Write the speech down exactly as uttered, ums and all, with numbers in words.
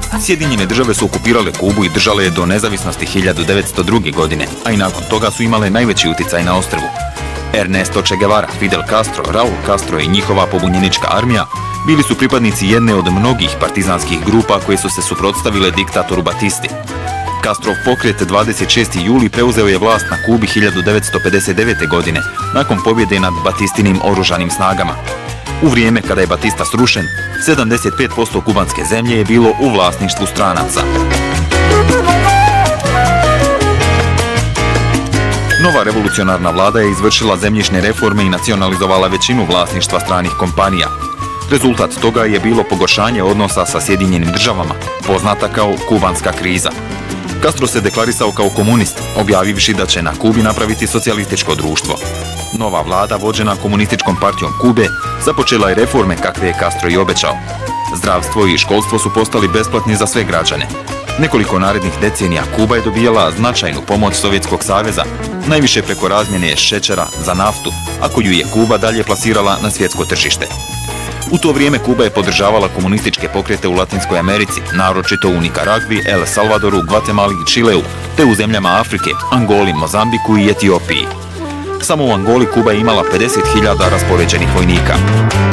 Sjedinjene države su okupirale Kubu i držale je do nezavisnosti hiljadu devetsto druge. godine, a i nakon toga su imale najveći uticaj na ostrvu. Ernesto Che Guevara, Fidel Castro, Raul Castro i njihova pobunjenička armija bili su pripadnici jedne od mnogih partizanskih grupa koje su se suprotstavile diktatoru Batisti. Castrov pokret dvadeset šesti juli preuzeo je vlast na Kubi hiljadu devetsto pedeset devete. godine, nakon pobjede nad Batistinim oružanim snagama. U vrijeme kada je Batista srušen, sedamdeset pet posto kubanske zemlje je bilo u vlasništvu stranaca. Nova revolucionarna vlada je izvršila zemljišne reforme i nacionalizovala većinu vlasništva stranih kompanija. Rezultat toga je bilo pogoršanje odnosa sa Sjedinjenim državama, poznata kao kubanska kriza. Castro se deklarisao kao komunist, objavivši da će na Kubi napraviti socijalističko društvo. Nova vlada, vođena komunističkom partijom Kube, započela je reforme kakve je Castro i obećao. Zdravstvo i školstvo su postali besplatni za sve građane. Nekoliko narednih decenija Kuba je dobijala značajnu pomoć Sovjetskog saveza, najviše preko razmjene šećera za naftu, a koju je Kuba dalje plasirala na svjetsko tržište. U to vrijeme Kuba je podržavala komunističke pokrete u Latinskoj Americi, naročito u Nikaragvi, El Salvadoru, Gvatemali i Čileu, te u zemljama Afrike, Angoli, Mozambiku i Etiopiji. Samo u Angoli Kuba je imala pedeset hiljada raspoređenih vojnika.